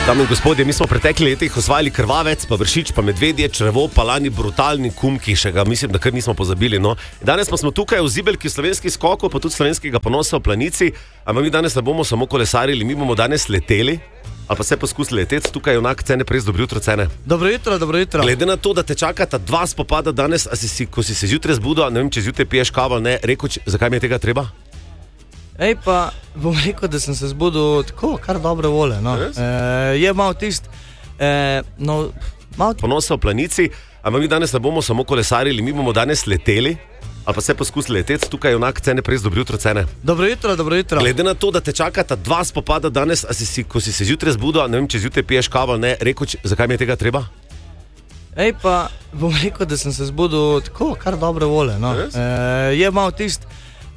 Dame in gospodje, mi smo v preteklih letih osvajali krvavec, pa vršič, pa medvedje, črevo, pa lani brutalni kum, ki še ga mislim, da kar nismo pozabili. No. Danes pa smo tukaj v zibelki slovenskih skokov, pa tudi slovenskega ponosa v planici, ampak mi danes ne bomo samo kolesarili, mi bomo danes leteli, ali pa se poskusili leteti. Tukaj je onak Cene Pres, dobro jutro, Cene. Dobro jutro, dobro jutro. Glede na to, da te čakata dva spopada danes, a ko si se zjutraj zbudil, ne vem, če zjutraj piješ kavo, ne, rekel, zakaj mi je tega treba? Ej, pa bom rekel, da sem se zbudil tako, kar dobre vole. No. Je malo tist, ponosa v planici, ampak mi danes ne bomo samo kolesarili, mi bomo danes leteli, ali pa se poskusili leteti. Tukaj je onak Cene Pres, dobro jutro, Cene. Dobro jutro, dobro jutro. Glede na to, da te čakata dva spopada danes, a ko si se zjutraj zbudil, ne vem, če zjutraj piješ kavo, ne, rekel, zakaj mi je tega treba? Ej, pa bom rekel, da sem se zbudil tako, kar dobre vole. No. Je malo tist,